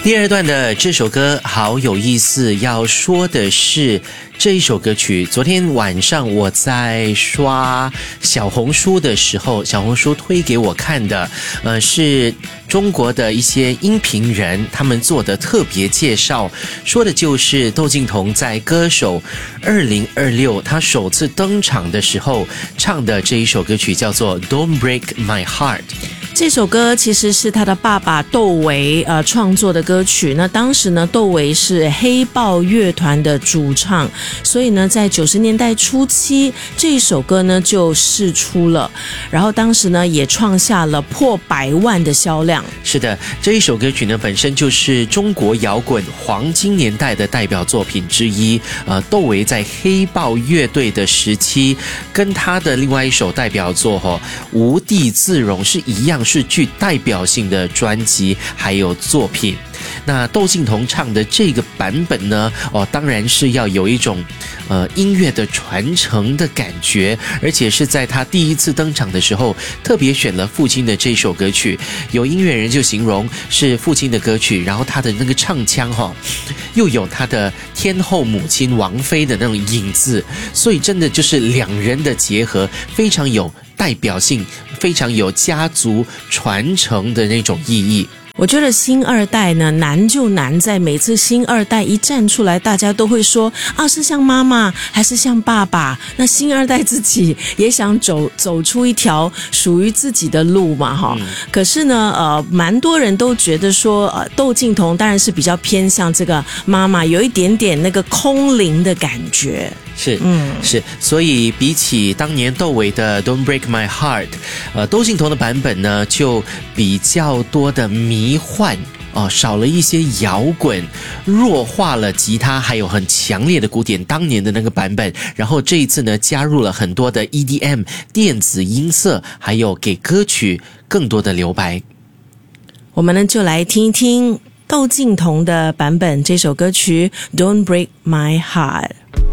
第二段的这首歌好有意思，要说的是这一首歌曲。昨天晚上我在刷小红书的时候，小红书推给我看的，是中国的一些音频人他们做的特别介绍，说的就是窦靖童在歌手2026他首次登场的时候唱的这一首歌曲，叫做 Don't Break My Heart。 这首歌其实是他的爸爸窦唯创作的歌曲。那当时呢，窦唯是黑豹乐团的主唱，所以呢，在90年代初期，这一首歌呢就释出了，然后当时呢也创下了破100万的销量。 是的，这一首歌曲呢本身就是中国摇滚黄金年代的代表作品之一。窦唯在黑豹乐队的时期，跟他的另外一首代表作无地自容是一样，是具代表性的专辑还有作品。那窦靖童唱的这个版本呢，当然是要有一种音乐的传承的感觉，而且是在他第一次登场的时候特别选了父亲的这首歌曲。有音乐人就形容是父亲的歌曲，然后他的那个唱腔又有他的天后母亲王菲的那种影子，所以真的就是两人的结合非常有代表性，非常有家族传承的那种意义。 我觉得新二代呢，难就难在每次新二代一站出来，大家都会说是像妈妈还是像爸爸。那新二代自己也想走出一条属于自己的路嘛可是呢蛮多人都觉得说窦靖童当然是比较偏向这个妈妈，有一点点那个空灵的感觉。 是，所以比起当年窦唯的 Don't Break My Heart， 窦靖童的版本呢就比较多的迷幻少了一些摇滚，弱化了吉他，还有很强烈的鼓点当年的那个版本。然后这一次呢加入了很多的 EDM 电子音色，还有给歌曲更多的留白。 我们呢就来听一听窦靖童的版本，这首歌曲 Don't Break My Heart。